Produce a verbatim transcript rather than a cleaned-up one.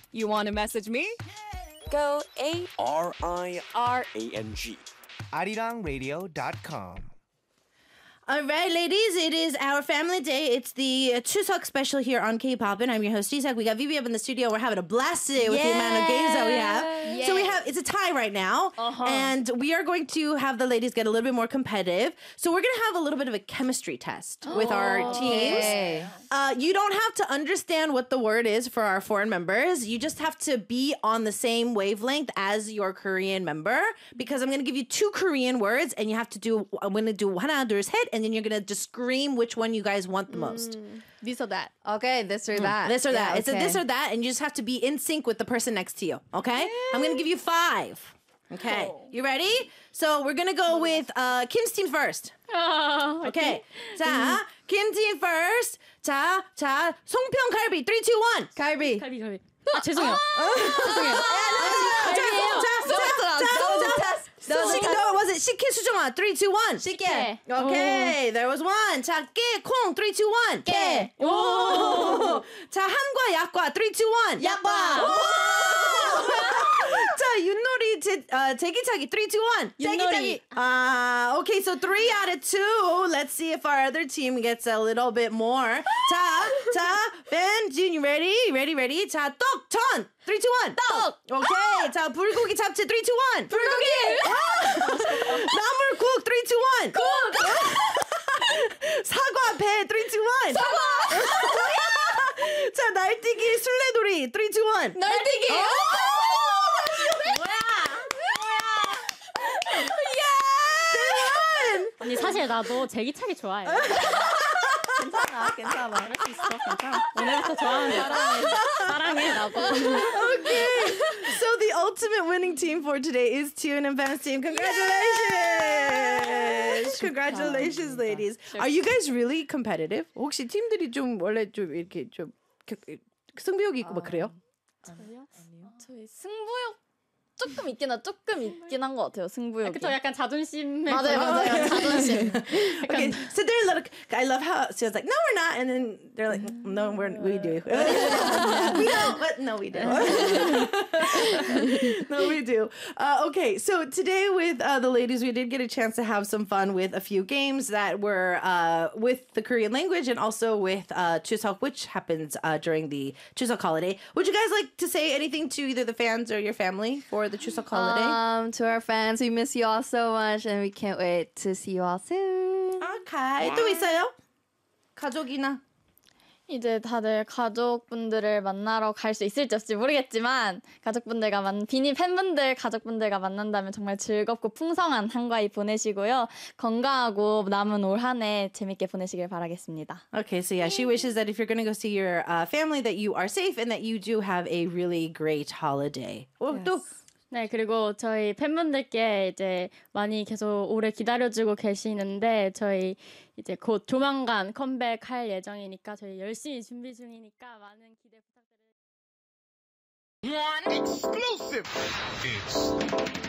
You want to message me? Go A R I R A N G. arirang radio dot com. All right, ladies, it is our family day. It's the uh, Chuseok special here on K-Pop, and I'm your host, Isak. We got Vivi up in the studio. We're having a blast today with the amount of games that we have. So we have, it's a tie right now, uh-huh. and we are going to have the ladies get a little bit more competitive. So we're going to have a little bit of a chemistry test with our teams. Okay. Uh, you don't have to understand what the word is for our foreign members. You just have to be on the same wavelength as your Korean member, because I'm going to give you two Korean words, and you have to do, I'm going to do 하나, 둘, 셋, and then you're going to just scream which one you guys want the most. Mm, this or that. Okay, this or that. This or that. Yeah, It's a okay. this or that, and you just have to be in sync with the person next to you, okay? I'm going to give you five. Okay, you ready? So we're going to go with uh, Kim's team first. Oh, Okay. 자, Kim team first. 자, 자, 송편 갈비. three, two, one. 갈비. 갈비, 갈비. 아, 죄송해요. 죄송해요. So, no, was it 식혜 수정아? three, two, one. 식혜. Okay, there was one. 자, 깨, 콩. three, two, one. 깨. 오. 자, 함과 약과. three, two, one. 약과. 자, 윷놀이 제, uh, 제기차기. three, two, one. 윷놀이. Uh, okay, so three out of two. Let's see if our other team gets a little bit more. 자, 자, Ben, Jun, you ready? Ready, ready? 자, 떡, 전. three, two, one. 떡. Okay, 자, 불고기 잡채. three, two, one. 불고기. 나물국. three, two, one. 국. 사과 배. three, two, one. 사과. 자, 날뛰기 술래놀이. three, two, one. 날뛰기. 뭐야? 언니, 사실 나도 제기차기 좋아해. 괜찮아, 괜찮아. 할 수 있어, 괜찮아. 오늘부터 좋아하는 사랑해. 사랑해, 나도. Okay. So the ultimate winning team for today is Tune and Pam's team. Congratulations! Congratulations, ladies. Are you guys really competitive? 혹시 팀들이 좀 원래 좀 이렇게 좀 승부욕이 있고 막 그래요? 저희요? 저희 승부욕 조금 있긴 한 조금 있긴 한 것 같아요. 승부욕이. 그쵸, 약간 자존심에. 맞아요, 맞아요. 자존심. Okay, so they're like, I love how she was like, no, we're not, and then they're like, no, we're we do. We don't, but no, we do. No, we do. Uh, okay, so today with uh, the ladies, we did get a chance to have some fun with a few games that were uh, with the Korean language and also with uh, Chuseok, which happens uh, during the Chuseok holiday. Would you guys like to say anything to either the fans or your family for the Chuseok holiday? Um, to our fans, we miss you all so much, and we can't wait to see you all soon. Okay, 또 있어요? 가족이나? 이제 다들 가족분들을 만나러 갈 수 있을지 없을지 모르겠지만 가족분들과 만 비니 팬분들 가족분들과 만난다면 정말 즐겁고 풍성한 한가위 보내시고요. 건강하고 남은 올 한 해 재밌게 보내시길 바라겠습니다. Okay, so yeah, she wishes that if you're going to go see your uh, family that you are safe and that you do have a really great holiday. 어, 또 네, 그리고 저희 팬분들께 이제 많이 계속 오래 기다려주고 계시는데 저희 이제 곧 조만간 컴백할 예정이니까 저희 열심히 준비 중이니까 많은 기대 부탁드립니다. One exclusive. It's